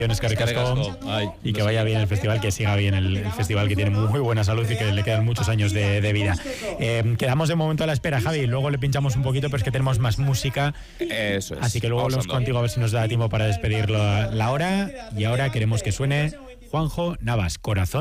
Eskerrik asko. Y que vaya bien el festival, que siga bien el festival, que tiene muy buena salud y que le quedan muchos años de vida. Quedamos de momento a la espera, Javi, luego le pinchamos un poquito, pero es que tenemos más música. Eso es. Así que luego hablamos contigo a ver si nos da tiempo para despedirlo la hora. Y ahora queremos que suene Juanjo Navas, Corazón